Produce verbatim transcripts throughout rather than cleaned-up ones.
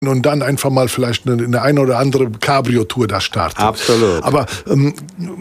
und dann einfach mal vielleicht eine, eine, eine oder andere Cabrio-Tour da starten. Absolut. Aber ähm,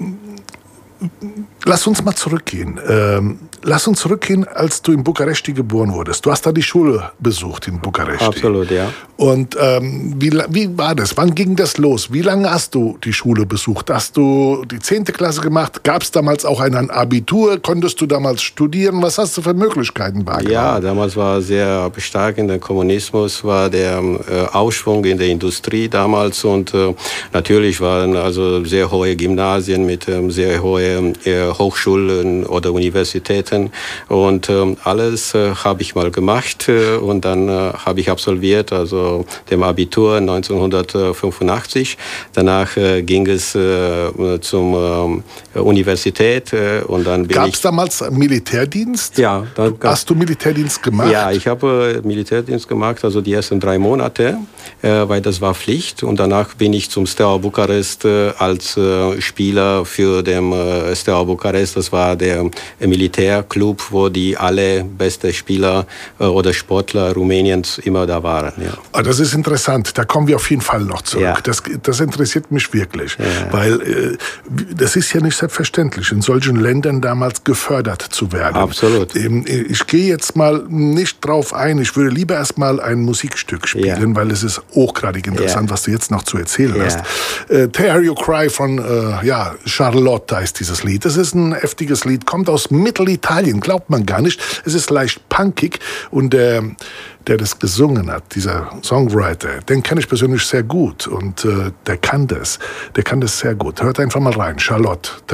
lass uns mal zurückgehen. Ähm, lass uns zurückgehen, als du in Bukaresti geboren wurdest. Du hast da die Schule besucht in Bukaresti. Absolut, ja. Und ähm, wie, wie war das? Wann ging das los? Wie lange hast du die Schule besucht? Hast du die zehnte Klasse gemacht? Gab es damals auch ein Abitur? Konntest du damals studieren? Was hast du für Möglichkeiten wahrgenommen? Ja, damals war sehr stark in der Kommunismus, war der äh, Aufschwung in der Industrie damals und äh, natürlich waren also sehr hohe Gymnasien mit ähm, sehr hohen äh, Hochschulen oder Universitäten und äh, alles äh, habe ich mal gemacht äh, und dann äh, habe ich absolviert, also dem Abitur neunzehnhundertfünfundachtzig. Danach äh, ging es äh, zum äh, Universität äh, und dann bin Gab's ich... Gab es damals Militärdienst? Ja. Dann Hast du Militärdienst gemacht? Ja, ich habe Militärdienst gemacht, also die ersten drei Monate, äh, weil das war Pflicht. Und danach bin ich zum Steaua Bukarest äh, als äh, Spieler für den äh, Steaua Bukarest. Das war der äh, Militärclub, wo die alle besten Spieler äh, oder Sportler Rumäniens immer da waren. Ja. Das ist interessant, da kommen wir auf jeden Fall noch zurück. Ja. Das, das interessiert mich wirklich, ja. weil äh, das ist ja nicht selbstverständlich, in solchen Ländern damals gefördert zu werden. Absolut. Ähm, ich gehe jetzt mal nicht drauf ein, ich würde lieber erst mal ein Musikstück spielen, ja. weil es ist hochgradig interessant, ja. was du jetzt noch zu erzählen ja. hast. Äh, Tear You Cry von äh, ja, Charlotta ist dieses Lied. Das ist ein heftiges Lied, kommt aus Mittelitalien, glaubt man gar nicht. Es ist leicht punkig und äh, der das gesungen hat, dieser Songwriter, den kenne ich persönlich sehr gut und äh, der kann das, der kann das sehr gut. Hört einfach mal rein, Charlotte.